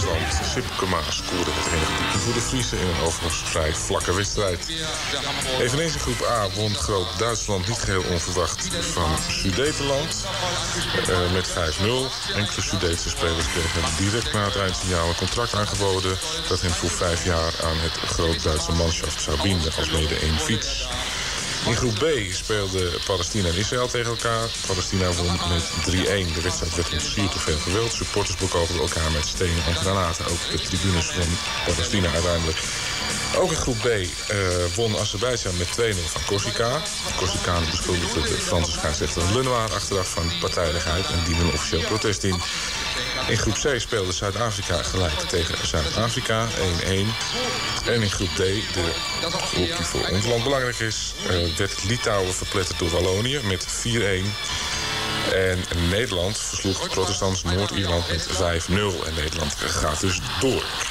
Duitsland. Sipkema scoorde het enige doelpunt voor de Friese in een overigens vrij vlakke wedstrijd. Eveneens in groep A won Groot-Duitsland niet geheel onverwacht van Sudetenland met 5-0. Enkele Sudetse spelers kregen direct na het eindsignaal een contract aangeboden dat hen voor 5 jaar aan het Groot-Duitse manschaft zou binden, als mede 1 fiets. In groep B speelden Palestina en Israël tegen elkaar. Palestina won met 3-1. De wedstrijd werd ontsierd door veel geweld. Supporters bekogelden elkaar met stenen en granaten. Ook de tribunes van Palestina uiteindelijk. Ook in groep B won Azerbeidzjan met 2-0 van Corsica. De Corsicanen beschuldigden de Franse scheidsrechter Lenoir achteraf van partijdigheid en dienden officieel protest in. In groep C speelde Zuid-Afrika gelijk tegen Zuid-Afrika, 1-1. En in groep D, de groep die voor ons land belangrijk is, werd Litouwen verpletterd door Wallonië met 4-1. En Nederland versloeg protestants Noord-Ierland met 5-0. En Nederland gaat dus door.